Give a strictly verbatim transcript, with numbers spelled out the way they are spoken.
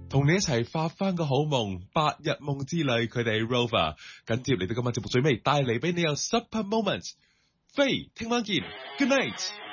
同你一齊發翻個好夢，八日夢之旅，佢哋 Rover 緊接嚟到今日節目最尾，帶嚟俾你有 Super Moment，飛，聽晚見 ，Good night。